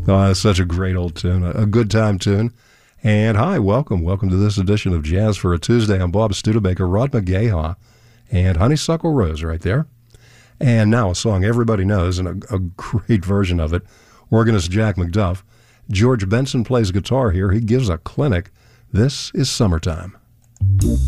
Such a great old tune, a good time tune. And hi, welcome to this edition of Jazz for a Tuesday. I'm Bob Studebaker, Rod McGaha, and Honeysuckle Rose right there. And now a song everybody knows, and a great version of it, organist Jack McDuff. George Benson plays guitar here. He gives a clinic. This is Summertime.